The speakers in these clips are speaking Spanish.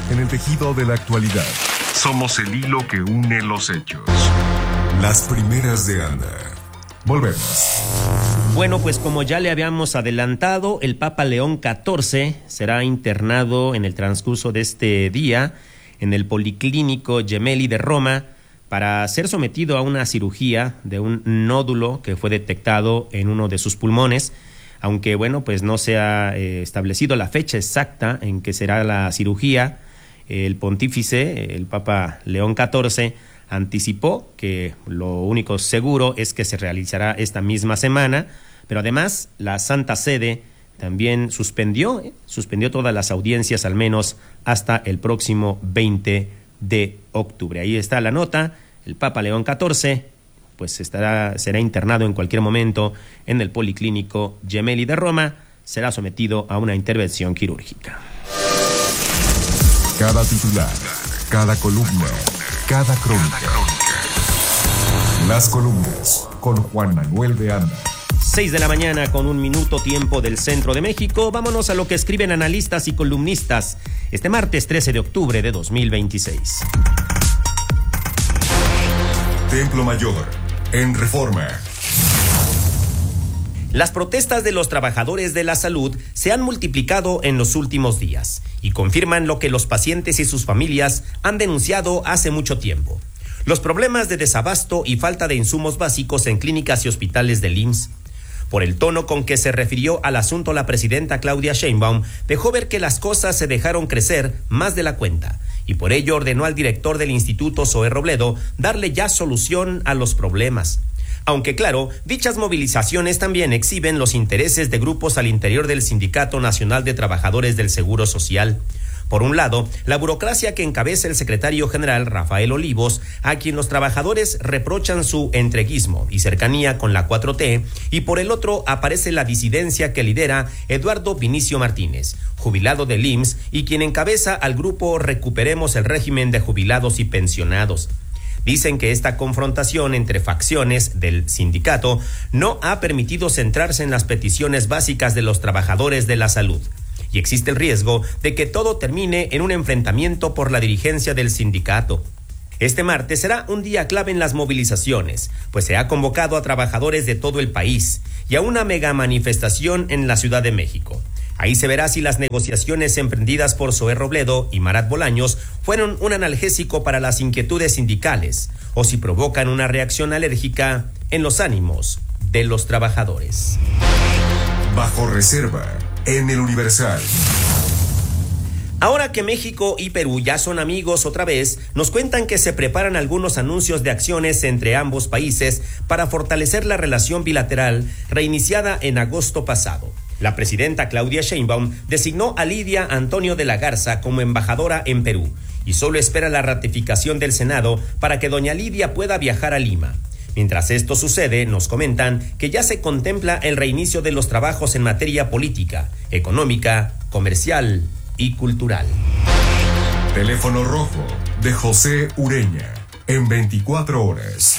en el tejido de la actualidad. Somos el hilo que une los hechos. Las primeras de Anda. Volvemos. Bueno, pues como ya le habíamos adelantado, el Papa León XIV será internado en el transcurso de este día en el Policlínico Gemelli de Roma para ser sometido a una cirugía de un nódulo que fue detectado en uno de sus pulmones, aunque bueno, pues no se ha establecido la fecha exacta en que será la cirugía. El pontífice, el Papa León XIV, anticipó que lo único seguro es que se realizará esta misma semana, pero además la Santa Sede también suspendió todas las audiencias, al menos hasta el próximo 20 de octubre. Ahí está la nota. El Papa León XIV pues será internado en cualquier momento en el Policlínico Gemelli de Roma, será sometido a una intervención quirúrgica. Cada titular, cada columna, cada crónica. Las columnas con Juan Manuel de Anda. 6 de la mañana con 1 minuto, tiempo del centro de México. Vámonos a lo que escriben analistas y columnistas este martes 13 de octubre de 2026. Templo Mayor, en Reforma. Las protestas de los trabajadores de la salud se han multiplicado en los últimos días y confirman lo que los pacientes y sus familias han denunciado hace mucho tiempo: los problemas de desabasto y falta de insumos básicos en clínicas y hospitales del IMSS. Por el tono con que se refirió al asunto la presidenta Claudia Sheinbaum, dejó ver que las cosas se dejaron crecer más de la cuenta, y por ello ordenó al director del Instituto, Zoé Robledo, darle ya solución a los problemas. Aunque claro, dichas movilizaciones también exhiben los intereses de grupos al interior del Sindicato Nacional de Trabajadores del Seguro Social. Por un lado, la burocracia que encabeza el secretario general Rafael Olivos, a quien los trabajadores reprochan su entreguismo y cercanía con la 4T, y por el otro aparece la disidencia que lidera Eduardo Vinicio Martínez, jubilado del IMSS y quien encabeza al grupo Recuperemos el Régimen de Jubilados y Pensionados. Dicen que esta confrontación entre facciones del sindicato no ha permitido centrarse en las peticiones básicas de los trabajadores de la salud, y existe el riesgo de que todo termine en un enfrentamiento por la dirigencia del sindicato. Este martes será un día clave en las movilizaciones, pues se ha convocado a trabajadores de todo el país y a una mega manifestación en la Ciudad de México. Ahí se verá si las negociaciones emprendidas por Zoé Robledo y Marat Bolaños fueron un analgésico para las inquietudes sindicales o si provocan una reacción alérgica en los ánimos de los trabajadores. Bajo reserva en el Universal. Ahora que México y Perú ya son amigos otra vez, nos cuentan que se preparan algunos anuncios de acciones entre ambos países para fortalecer la relación bilateral reiniciada en agosto pasado. La presidenta Claudia Sheinbaum designó a Lidia Antonio de la Garza como embajadora en Perú y solo espera la ratificación del Senado para que doña Lidia pueda viajar a Lima. Mientras esto sucede, nos comentan que ya se contempla el reinicio de los trabajos en materia política, económica, comercial y cultural. Teléfono rojo de José Ureña en 24 horas.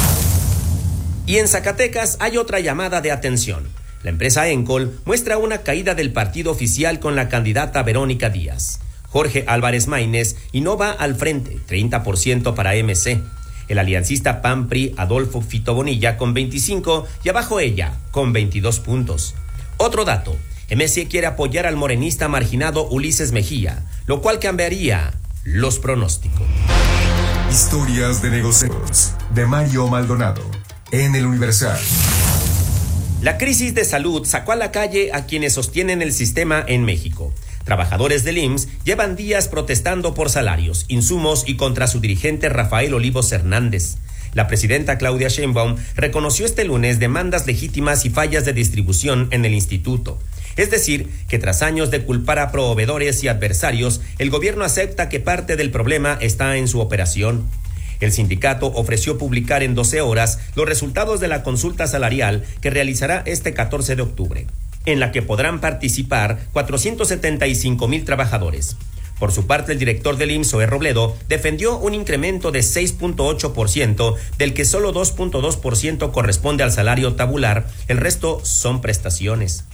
Y en Zacatecas hay otra llamada de atención. La empresa Encol muestra una caída del partido oficial con la candidata Verónica Díaz. Jorge Álvarez Maínez y no va al frente, 30% para MC. El aliancista PAN-PRI Adolfo Fito Bonilla con 25 y abajo ella con 22 puntos. Otro dato: MC quiere apoyar al morenista marginado Ulises Mejía, lo cual cambiaría los pronósticos. Historias de negocios de Mario Maldonado en el Universal. La crisis de salud sacó a la calle a quienes sostienen el sistema en México. Trabajadores del IMSS llevan días protestando por salarios, insumos y contra su dirigente Rafael Olivos Hernández. La presidenta Claudia Sheinbaum reconoció este lunes demandas legítimas y fallas de distribución en el instituto. Es decir, que tras años de culpar a proveedores y adversarios, el gobierno acepta que parte del problema está en su operación. El sindicato ofreció publicar en 12 horas los resultados de la consulta salarial que realizará este 14 de octubre, en la que podrán participar 475,000 trabajadores. Por su parte, el director del IMSS, Zoé Robledo, defendió un incremento de 6.8%, del que solo 2.2% corresponde al salario tabular, el resto son prestaciones.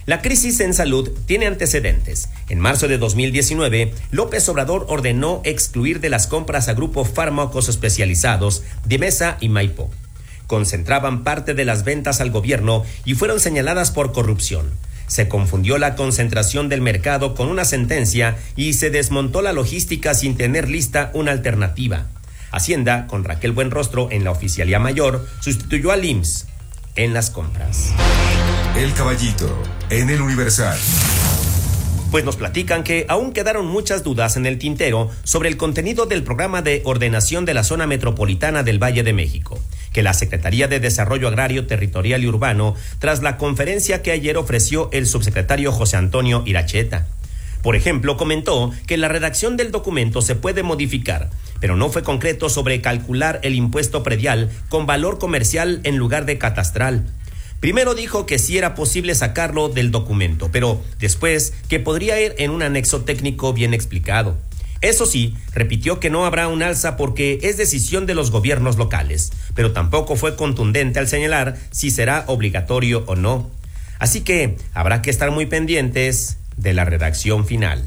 La crisis en salud tiene antecedentes. En marzo de 2019, López Obrador ordenó excluir de las compras a Grupo Fármacos Especializados, Dimesa y Maipo. Concentraban parte de las ventas al gobierno y fueron señaladas por corrupción. Se confundió la concentración del mercado con una sentencia y se desmontó la logística sin tener lista una alternativa. Hacienda, con Raquel Buenrostro en la Oficialía Mayor, sustituyó al IMSS en las compras. El Caballito, en el Universal. Pues nos platican que aún quedaron muchas dudas en el tintero sobre el contenido del programa de ordenación de la zona metropolitana del Valle de México, que la Secretaría de Desarrollo Agrario, Territorial y Urbano, tras la conferencia que ayer ofreció el subsecretario José Antonio Iracheta. Por ejemplo, comentó que la redacción del documento se puede modificar, pero no fue concreto sobre calcular el impuesto predial con valor comercial en lugar de catastral. Primero dijo que sí era posible sacarlo del documento, pero después que podría ir en un anexo técnico bien explicado. Eso sí, repitió que no habrá un alza porque es decisión de los gobiernos locales, pero tampoco fue contundente al señalar si será obligatorio o no. Así que habrá que estar muy pendientes de la redacción final.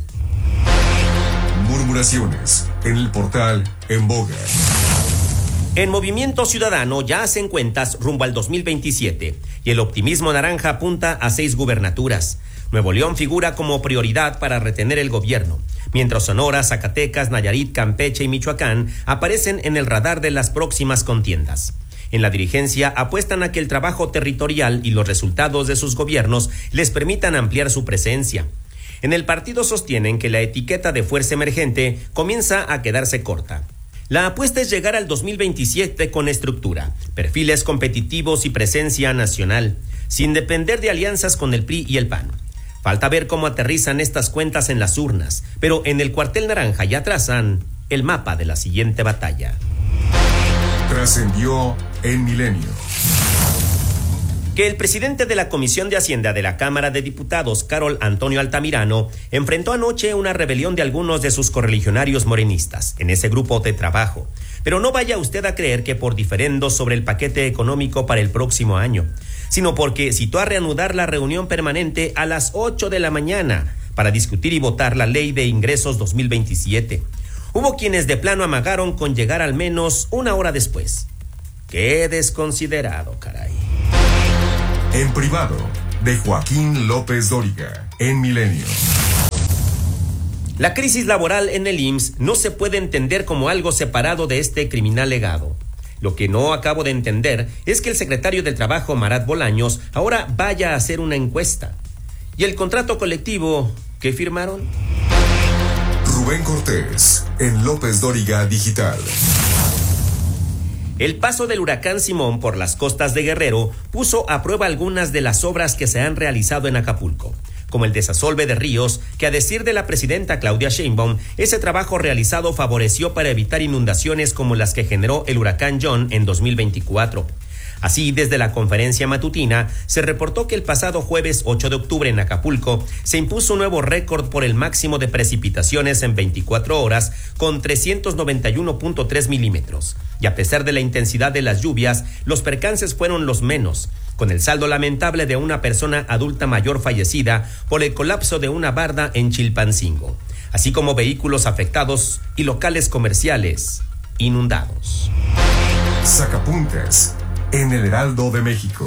Murmuraciones en el portal En Boga. En Movimiento Ciudadano ya hacen cuentas rumbo al 2027 y el optimismo naranja apunta a 6 gubernaturas. Nuevo León figura como prioridad para retener el gobierno, mientras Sonora, Zacatecas, Nayarit, Campeche y Michoacán aparecen en el radar de las próximas contiendas. En la dirigencia apuestan a que el trabajo territorial y los resultados de sus gobiernos les permitan ampliar su presencia. En el partido sostienen que la etiqueta de fuerza emergente comienza a quedarse corta. La apuesta es llegar al 2027 con estructura, perfiles competitivos y presencia nacional, sin depender de alianzas con el PRI y el PAN. Falta ver cómo aterrizan estas cuentas en las urnas, pero en el cuartel naranja ya trazan el mapa de la siguiente batalla. Trascendió en Milenio. Que el presidente de la Comisión de Hacienda de la Cámara de Diputados, Carol Antonio Altamirano, enfrentó anoche una rebelión de algunos de sus correligionarios morenistas en ese grupo de trabajo. Pero no vaya usted a creer que por diferendos sobre el paquete económico para el próximo año, sino porque citó a reanudar la reunión permanente a las 8 de la mañana para discutir y votar la Ley de Ingresos 2027. Hubo quienes de plano amagaron con llegar al menos una hora después. ¡Qué desconsiderado, caray! En privado, de Joaquín López Dóriga, en Milenio. La crisis laboral en el IMSS no se puede entender como algo separado de este criminal legado. Lo que no acabo de entender es que el secretario del Trabajo, Marat Bolaños, ahora vaya a hacer una encuesta. ¿Y el contrato colectivo que firmaron? Rubén Cortés, en López Dóriga Digital. El paso del huracán Simón por las costas de Guerrero puso a prueba algunas de las obras que se han realizado en Acapulco, como el desasolve de ríos, que a decir de la presidenta Claudia Sheinbaum, ese trabajo realizado favoreció para evitar inundaciones como las que generó el huracán John en 2024. Así, desde la conferencia matutina, se reportó que el pasado jueves 8 de octubre en Acapulco se impuso un nuevo récord por el máximo de precipitaciones en 24 horas con 391.3 milímetros. Y a pesar de la intensidad de las lluvias, los percances fueron los menos, con el saldo lamentable de una persona adulta mayor fallecida por el colapso de una barda en Chilpancingo, así como vehículos afectados y locales comerciales inundados. Sacapuntas en el Heraldo de México.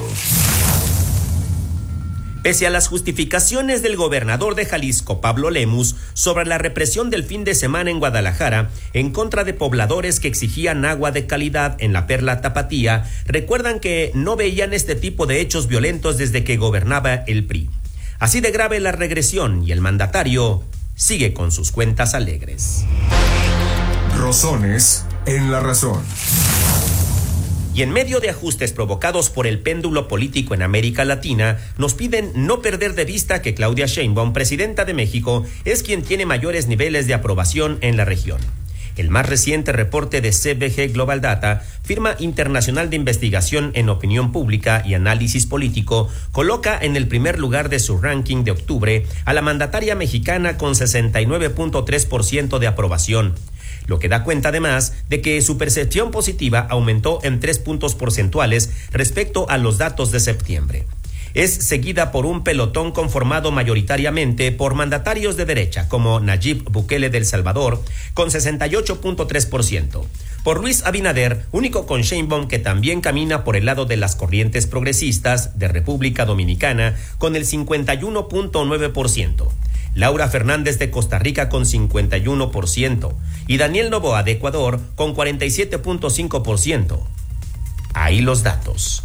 Pese a las justificaciones del gobernador de Jalisco, Pablo Lemus, sobre la represión del fin de semana en Guadalajara en contra de pobladores que exigían agua de calidad en la Perla Tapatía, recuerdan que no veían este tipo de hechos violentos desde que gobernaba el PRI. Así de grave la regresión y el mandatario sigue con sus cuentas alegres. Rosones en la razón. Y en medio de ajustes provocados por el péndulo político en América Latina, nos piden no perder de vista que Claudia Sheinbaum, presidenta de México, es quien tiene mayores niveles de aprobación en la región. El más reciente reporte de CBG Global Data, firma internacional de investigación en opinión pública y análisis político, coloca en el primer lugar de su ranking de octubre a la mandataria mexicana con 69.3% de aprobación. Lo que da cuenta además de que su percepción positiva aumentó en 3 puntos porcentuales respecto a los datos de septiembre. Es seguida por un pelotón conformado mayoritariamente por mandatarios de derecha, como Nayib Bukele de El Salvador, con 68.3%. Por Luis Abinader, único con Sheinbaum que también camina por el lado de las corrientes progresistas de República Dominicana, con el 51.9%. Laura Fernández de Costa Rica con 51% y Daniel Noboa de Ecuador con 47.5%. Ahí los datos.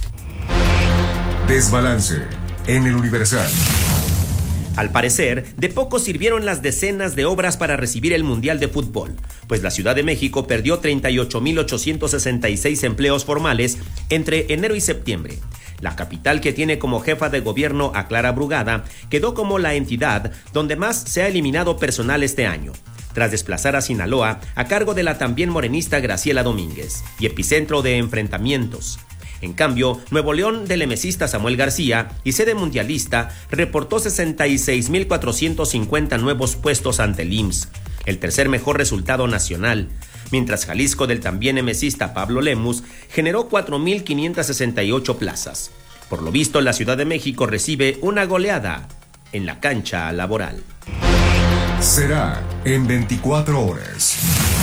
Desbalance en el Universal. Al parecer, de poco sirvieron las decenas de obras para recibir el Mundial de Fútbol, pues la Ciudad de México perdió 38.866 empleos formales entre enero y septiembre. La capital, que tiene como jefa de gobierno a Clara Brugada, quedó como la entidad donde más se ha eliminado personal este año, tras desplazar a Sinaloa a cargo de la también morenista Graciela Domínguez, y epicentro de enfrentamientos. En cambio, Nuevo León, del emesista Samuel García y sede mundialista, reportó 66.450 nuevos puestos ante el IMSS, el tercer mejor resultado nacional, mientras Jalisco, del también emesista Pablo Lemus, generó 4.568 plazas. Por lo visto, la Ciudad de México recibe una goleada en la cancha laboral. Será en 24 horas.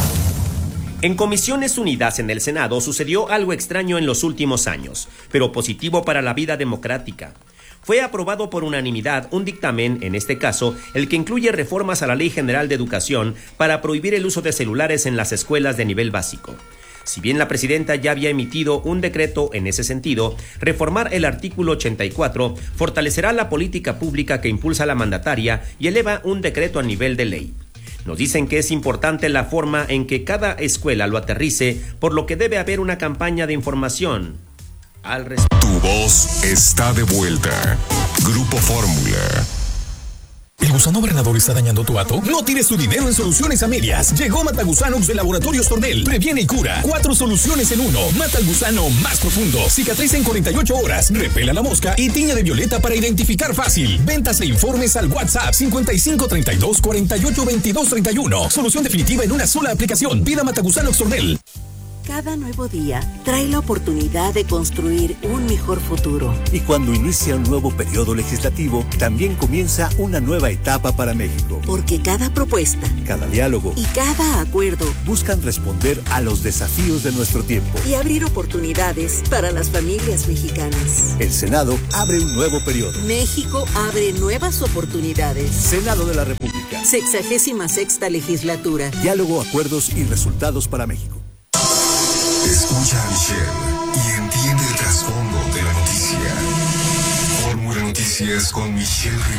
En Comisiones Unidas en el Senado sucedió algo extraño en los últimos años, pero positivo para la vida democrática. Fue aprobado por unanimidad un dictamen, en este caso, el que incluye reformas a la Ley General de Educación para prohibir el uso de celulares en las escuelas de nivel básico. Si bien la presidenta ya había emitido un decreto en ese sentido, reformar el artículo 84 fortalecerá la política pública que impulsa la mandataria y eleva un decreto a nivel de ley. Nos dicen que es importante la forma en que cada escuela lo aterrice, por lo que debe haber una campaña de información al respecto. Tu voz está de vuelta. Grupo Fórmula. ¿El gusano granador está dañando tu hato? No tires tu dinero en soluciones a medias. Llegó Matagusanox de Laboratorios Tornel. Previene y cura. 4 soluciones en uno. Mata al gusano más profundo. Cicatriza en 48 horas. Repela la mosca y tiña de violeta para identificar fácil. Ventas e informes al WhatsApp 5532 48 22 31. Solución definitiva en una sola aplicación. Pida Matagusanox Tornel. Cada nuevo día trae la oportunidad de construir un mejor futuro. Y cuando inicia un nuevo periodo legislativo, también comienza una nueva etapa para México. Porque cada propuesta, cada diálogo y cada acuerdo buscan responder a los desafíos de nuestro tiempo y abrir oportunidades para las familias mexicanas. El Senado abre un nuevo periodo. México abre nuevas oportunidades. Senado de la República. 66ª legislatura. Diálogo, acuerdos y resultados para México. Escucha a Michelle y entiende el trasfondo de la noticia. Fórmula Noticias con Michelle Rivera.